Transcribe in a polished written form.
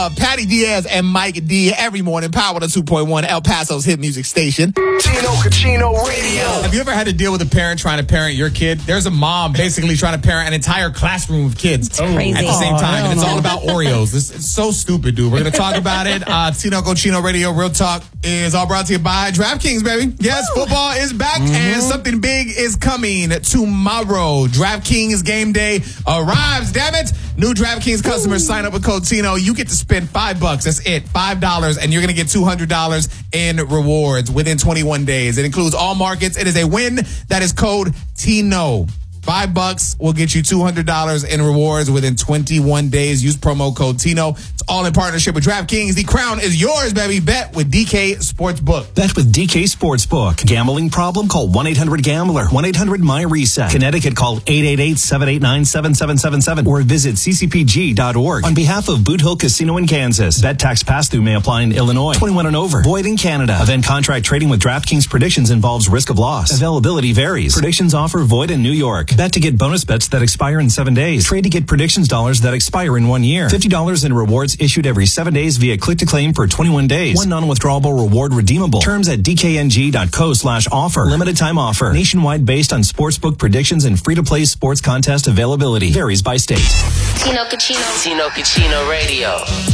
Patty Diaz and Mike D every morning. Power to 2.1, El Paso's hit music station. Tino Cucino Radio. Have you ever had to deal with a parent trying to parent your kid? There's a mom basically trying to parent an entire classroom of kids crazy. at the same time, and it's all about Oreos. This is so stupid, dude. We're going to talk about it. Tino Cucino Radio Real Talk is all brought to you by DraftKings, baby. Yes, football is back, and something big is coming tomorrow. DraftKings game day arrives, damn it. New DraftKings customers sign up with code Tino. You get to spend $5. That's it, $5, and you're going to get $200 in rewards within 21 days. It includes all markets. It is a win. That is code Tino. $5 will get you $200 in rewards within 21 days. Use promo code Tino. It's all in partnership with DraftKings. The crown is yours, baby. Bet with DK Sportsbook. Bet with DK Sportsbook. Gambling problem? Call 1-800-GAMBLER. 1-800-MY-RESET. Connecticut, call 888-789-7777 or visit ccpg.org. On behalf of Boot Hill Casino in Kansas, bet tax pass-through may apply in Illinois. 21 and over. Void in Canada. Event contract trading with DraftKings Predictions involves risk of loss. Availability varies. Predictions offer void in New York. Bet to get bonus bets that expire in 7 days. Trade to get predictions dollars that expire in 1 year. $50 in rewards issued every 7 days via click-to-claim for 21 days. One non-withdrawable reward redeemable. Terms at dkng.co/offer. Limited time offer. Nationwide based on sportsbook predictions and free-to-play sports contest availability. Varies by state. Tino Cucino Radio.